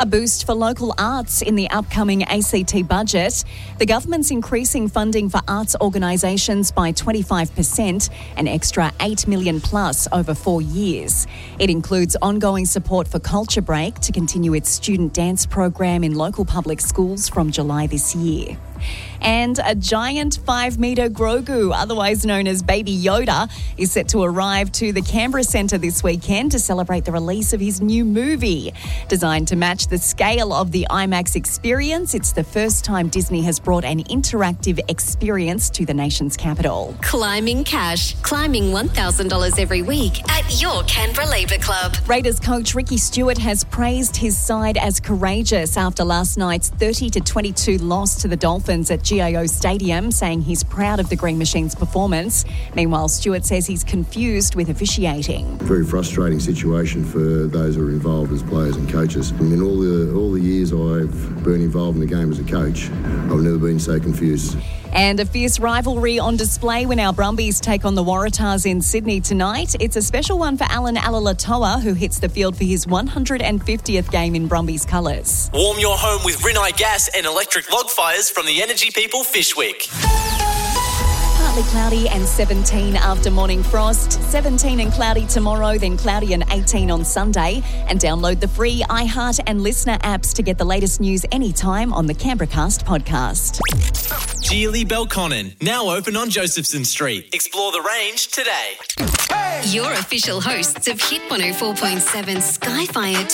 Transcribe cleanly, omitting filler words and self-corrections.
A boost for local arts in the upcoming ACT budget. The government's increasing funding for arts organisations by 25%, an extra $8 million plus over 4 years. It includes ongoing support for Culture Break to continue its student dance program in local public schools from July this year. And a giant 5-metre Grogu, otherwise known as Baby Yoda, is set to arrive to the Canberra Centre this weekend to celebrate the release of his new movie. Designed to match the scale of the IMAX experience, it's the first time Disney has brought an interactive experience to the nation's capital. Climbing cash. Climbing $1,000 every week at your Canberra Labour Club. Raiders coach Ricky Stewart has praised his side as courageous after last night's 30-22 loss to the Dolphins at GIO Stadium, saying he's proud of the Green Machine's performance. Meanwhile, Stewart says he's confused with officiating. Very frustrating situation for those who are involved as players and coaches. I mean, all the years I've been involved in the game as a coach, I've never been so confused. And a fierce rivalry on display when our Brumbies take on the Waratahs in Sydney tonight. It's a special one for Alan Alalatoa, who hits the field for his 150th game in Brumbies colours. Warm your home with Rinnai gas and electric log fires from the Energy People Fishwick. Partly cloudy and 17 after morning frost. 17 and cloudy tomorrow, then cloudy and 18 on Sunday. And download the free iHeart and Listener apps to get the latest news anytime on the Canberracast podcast. Geely Belconnen, now open on Josephson Street. Explore the range today. Your official hosts of Hit 104.7 Skyfire